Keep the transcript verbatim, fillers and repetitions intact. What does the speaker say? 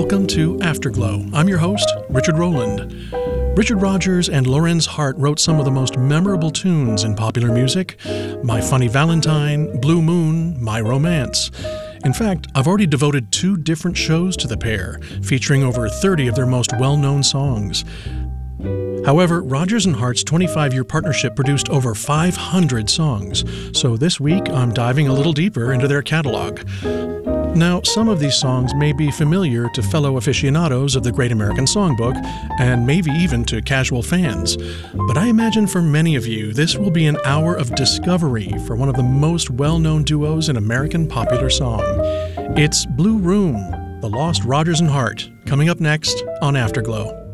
Welcome to Afterglow. I'm your host, Richard Rowland. Richard Rodgers and Lorenz Hart wrote some of the most memorable tunes in popular music: My Funny Valentine, Blue Moon, My Romance. In fact, I've already devoted two different shows to the pair, featuring over thirty of their most well-known songs. However, Rodgers and Hart's twenty-five-year partnership produced over five hundred songs, so this week I'm diving a little deeper into their catalog. Now, some of these songs may be familiar to fellow aficionados of the Great American Songbook, and maybe even to casual fans, but I imagine for many of you this will be an hour of discovery for one of the most well-known duos in American popular song. It's Blue Room, the Lost Rodgers and Hart, coming up next on Afterglow.